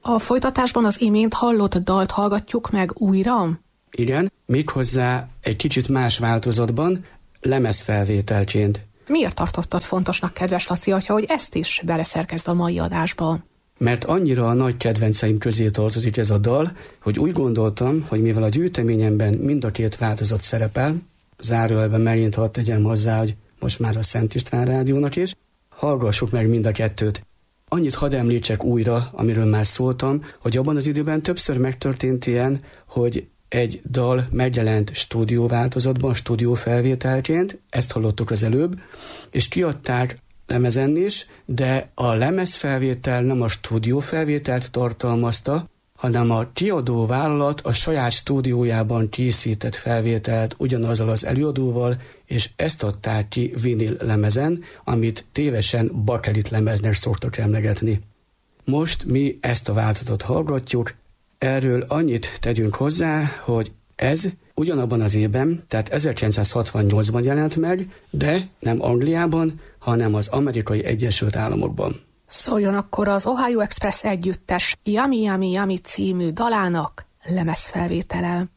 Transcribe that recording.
A folytatásban az imént hallott dalt hallgatjuk meg újra? Igen, méghozzá egy kicsit más változatban, lemezfelvételként. Miért tartottad fontosnak, kedves Laci atya, hogy ezt is beleszerkezd a mai adásba? Mert annyira a nagy kedvenceim közé tartozik ez a dal, hogy úgy gondoltam, hogy mivel a gyűjteményemben mind a két változat szerepel, zárójelben megint hadd tegyem hozzá, hogy most már a Szent István Rádiónak is, hallgassuk meg mind a kettőt. Annyit hadd említsek újra, amiről már szóltam, hogy abban az időben többször megtörtént ilyen, hogy egy dal megjelent stúdióváltozatban, stúdiófelvételként, ezt hallottuk az előbb, és kiadták lemezen is, de a lemezfelvétel nem a stúdiófelvételt tartalmazta, hanem a kiadó vállalat a saját stúdiójában készített felvételt ugyanazzal az előadóval, és ezt adták ki vinil lemezen, amit tévesen bakelit lemeznek szoktak emlegetni. Most mi ezt a változatot hallgatjuk, erről annyit tegyünk hozzá, hogy ez ugyanabban az évben, tehát 1968-ban jelent meg, de nem Angliában, hanem az Amerikai Egyesült Államokban. Szóljon akkor az Ohio Express együttes Yummy Yummy Yummy című dalának lemezfelvétele.